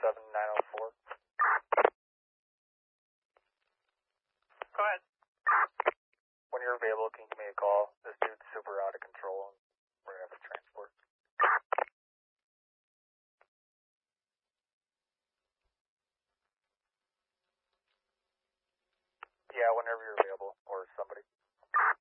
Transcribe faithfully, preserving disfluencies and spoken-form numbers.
seven nine oh four. Go ahead. When you're available, can you give me a call? This dude's super out of control, and we're gonna have to transport. Yeah, whenever you're available, or somebody.